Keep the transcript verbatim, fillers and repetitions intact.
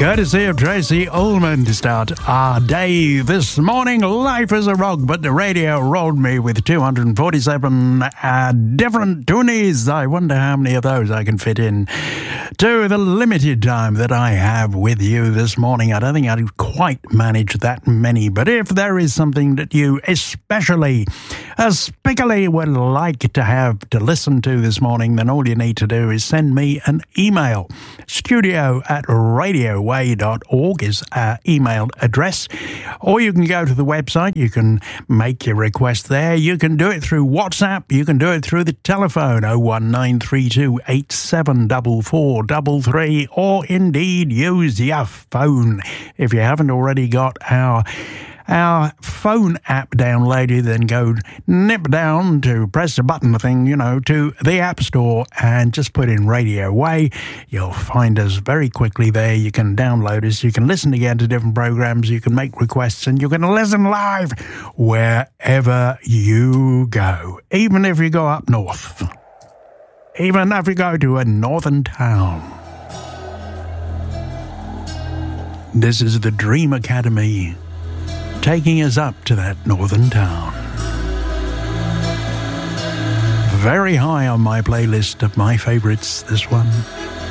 Courtesy of Tracy Ullman to start our day this morning. Life is a rock, but the radio rolled me with two hundred forty-seven uh, different tunies. I wonder how many of those I can fit in to the limited time that I have with you this morning. I don't think I'd quite manage that many, but if there is something that you especially, especially would like to have to listen to this morning, then all you need to do is send me an email. Studio at radioway dot org is our email address, or you can go to the website. You can make your request there. You can do it through WhatsApp. You can do it through the telephone oh one nine three two eight seven four four three three, or indeed use your phone. If you haven't already got our Our phone app downloaded, then go nip down to press the button thing, you know, to the App Store and just put in Radio Way. You'll find us very quickly there. You can download us. You can listen again to different programs. You can make requests, and you can listen live wherever you go, even if you go up north, even if you go to a northern town. This is the Dream Academy, taking us up to that northern town. Very high on my playlist of my favorites, this one.